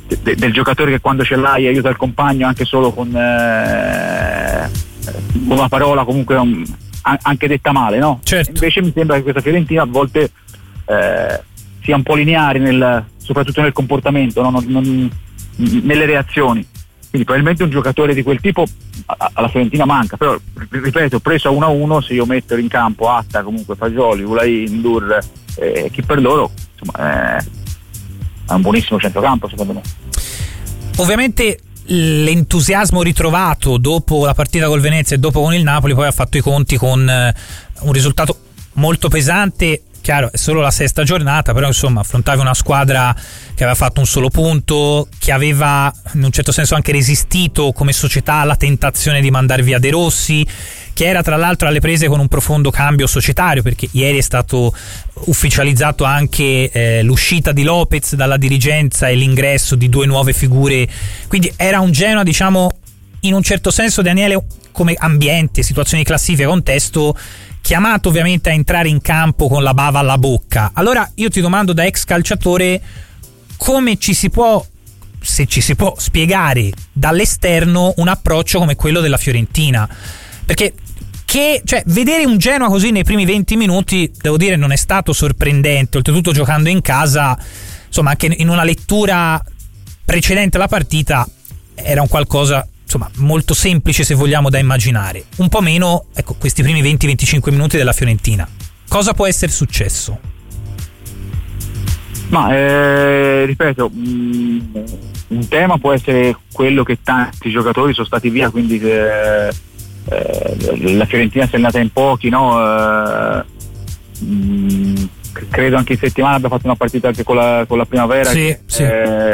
del giocatore che quando ce l'hai aiuta il compagno anche solo con una parola, comunque anche detta male, no? Certo. Invece mi sembra che questa Fiorentina a volte sia un po' lineare soprattutto nel comportamento, no? Nelle reazioni. Quindi probabilmente un giocatore di quel tipo alla Fiorentina manca, però ripeto, preso a 1-1, se io metto in campo Atta, comunque Fagioli, Ulai, Ndur, chi per loro, insomma, è un buonissimo centrocampo secondo me. Ovviamente l'entusiasmo ritrovato dopo la partita col Venezia e dopo con il Napoli poi ha fatto i conti con un risultato molto pesante. Chiaro, è solo la sesta giornata, però insomma affrontavi una squadra che aveva fatto un solo punto, che aveva in un certo senso anche resistito come società alla tentazione di mandar via De Rossi, che era tra l'altro alle prese con un profondo cambio societario, perché ieri è stato ufficializzato anche l'uscita di Lopez dalla dirigenza e l'ingresso di 2 nuove figure, quindi era un Genoa, diciamo, in un certo senso, Daniele, come ambiente, situazione di classifica, contesto, chiamato ovviamente a entrare in campo con la bava alla bocca. Allora io ti domando, da ex calciatore, come ci si può, se ci si può, spiegare dall'esterno un approccio come quello della Fiorentina? Perché vedere un Genoa così nei primi 20 minuti, devo dire, non è stato sorprendente, oltretutto giocando in casa, insomma, anche in una lettura precedente alla partita era un qualcosa, insomma, molto semplice, se vogliamo, da immaginare. Un po' meno, ecco, questi primi 20-25 minuti della Fiorentina. Cosa può essere successo? Ma ripeto, un tema può essere quello che tanti giocatori sono stati via, quindi la Fiorentina si è andata in pochi, no? Credo anche in settimana abbia fatto una partita anche con la Primavera, sì, sì.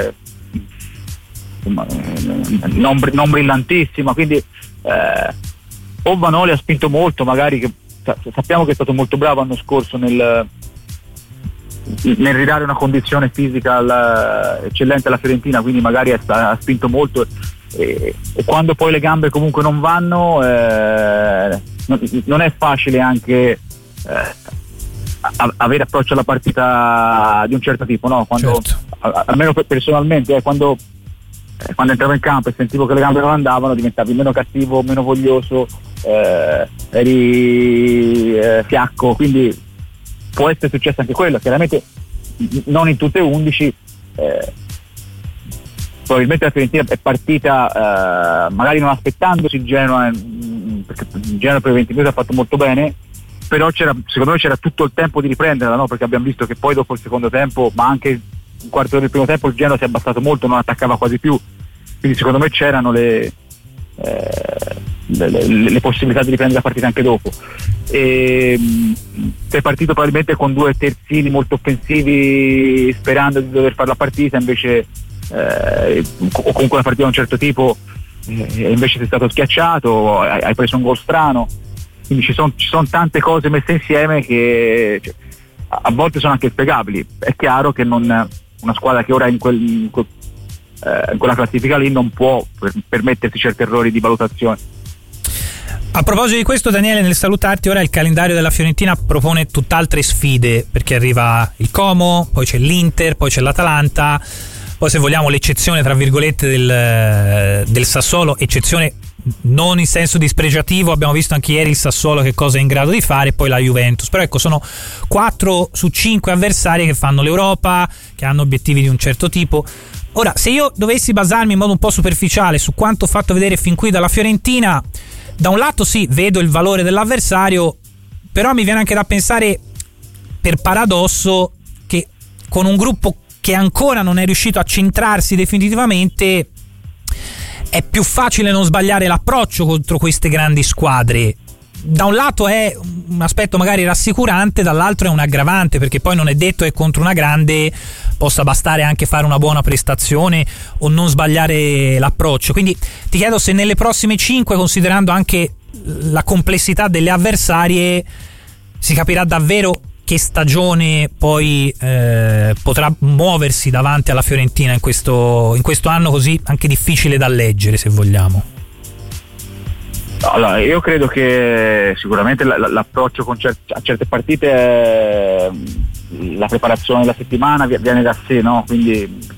Non brillantissima, quindi o Vanoli ha spinto molto, magari, che sappiamo che è stato molto bravo l'anno scorso nel ridare una condizione fisica eccellente alla Fiorentina, quindi magari ha spinto molto, e quando poi le gambe comunque non vanno, non è facile anche avere approccio alla partita di un certo tipo, no? Quando, certo. Almeno personalmente, quando entravo in campo e sentivo che le gambe non andavano, diventavi meno cattivo, meno voglioso, eri fiacco, quindi può essere successo anche quello. Chiaramente non in tutte 11, probabilmente la Fiorentina è partita magari non aspettandosi il Genoa, perché il Genoa per 20 minuti ha fatto molto bene, però secondo me c'era tutto il tempo di riprenderla, no? Perché abbiamo visto che poi dopo il secondo tempo, ma anche un quarto d'ora del primo tempo, il Genoa si è abbassato molto, non attaccava quasi più, quindi secondo me c'erano le possibilità di riprendere la partita anche dopo. E sei partito probabilmente con 2 terzini molto offensivi, sperando di dover fare la partita, invece o comunque una partita di un certo tipo, invece sei stato schiacciato, hai preso un gol strano, quindi ci sono tante cose messe insieme che a volte sono anche inspiegabili. È chiaro che una squadra che ora è in quella classifica lì non può permettersi certi errori di valutazione. A proposito di questo, Daniele, nel salutarti, ora il calendario della Fiorentina propone tutt'altre sfide, perché arriva il Como, poi c'è l'Inter, poi c'è l'Atalanta, poi, se vogliamo, l'eccezione tra virgolette del Sassuolo, eccezione non in senso dispregiativo, abbiamo visto anche ieri il Sassuolo che cosa è in grado di fare, e poi la Juventus. Però ecco, sono 4 su 5 avversari che fanno l'Europa, che hanno obiettivi di un certo tipo. Ora, se io dovessi basarmi in modo un po' superficiale su quanto fatto vedere fin qui dalla Fiorentina, da un lato sì, vedo il valore dell'avversario, però mi viene anche da pensare, per paradosso, che con un gruppo che ancora non è riuscito a centrarsi definitivamente è più facile non sbagliare l'approccio contro queste grandi squadre. Da un lato è un aspetto magari rassicurante, dall'altro è un aggravante, perché poi non è detto che contro una grande possa bastare anche fare una buona prestazione o non sbagliare l'approccio. Quindi ti chiedo se nelle prossime 5, considerando anche la complessità delle avversarie, si capirà davvero che stagione poi potrà muoversi davanti alla Fiorentina in questo anno così anche difficile da leggere, se vogliamo. Allora, io credo che sicuramente l'approccio a certe partite, la preparazione della settimana viene da sé, no? Quindi